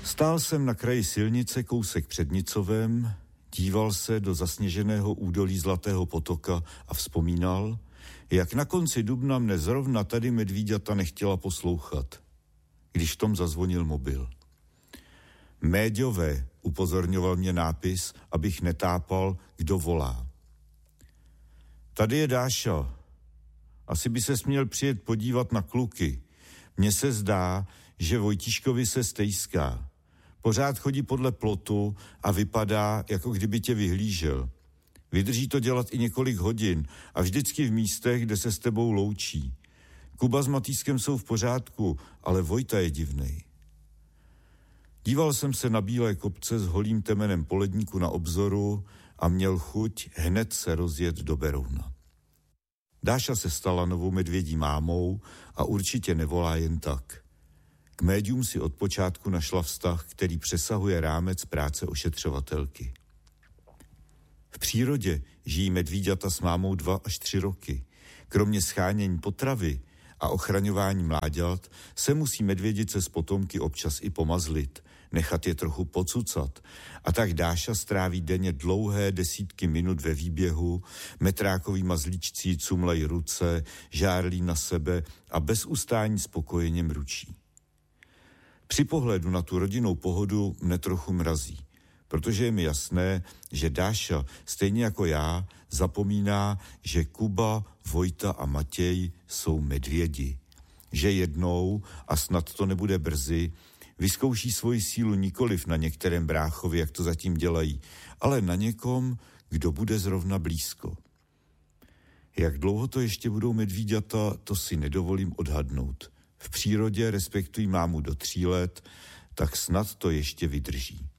Stál jsem na kraji silnice kousek před Nicovem, díval se do zasněženého údolí Zlatého potoka a vzpomínal, jak na konci dubna mne zrovna tady medvíďata nechtěla poslouchat, když v tom zazvonil mobil. Méďové, upozorňoval mě nápis, abych netápal, kdo volá. Tady je Dáša. Asi by ses měl přijet podívat na kluky. Mně se zdá, že Vojtíškovi se stejská. Pořád chodí podle plotu a vypadá, jako kdyby tě vyhlížel. Vydrží to dělat i několik hodin a vždycky v místech, kde se s tebou loučí. Kuba s Matýskem jsou v pořádku, ale Vojta je divnej. Díval jsem se na bílé kopce s holým temenem po ledníku na obzoru a měl chuť hned se rozjet do Berouna. Dáša se stala novou medvědí mámou a určitě nevolá jen tak. K médium si od počátku našla vztah, který přesahuje rámec práce ošetřovatelky. V přírodě žijí medvíďata s mámou 2 až 3 roky. Kromě schánění potravy a ochraňování mláďat se musí medvědice s potomky občas i pomazlit, nechat je trochu pocucat. A tak Dáša stráví denně dlouhé desítky minut ve výběhu, metrákoví mazlíčci cumlají ruce, žárlí na sebe a bez ustání spokojeně mručí. Při pohledu na tu rodinnou pohodu mne trochu mrazí, protože je mi jasné, že Dáša, stejně jako já, zapomíná, že Kuba, Vojta a Matěj jsou medvědi. Že jednou, a snad to nebude brzy, vyzkouší svoji sílu nikoliv na některém bráchovi, jak to zatím dělají, ale na někom, kdo bude zrovna blízko. Jak dlouho to ještě budou medvíďata, to si nedovolím odhadnout. V přírodě respektují mámu do 3 let, tak snad to ještě vydrží.